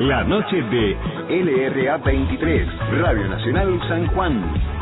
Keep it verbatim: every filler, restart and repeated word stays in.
La noche de L R A veintitrés, Radio Nacional San Juan.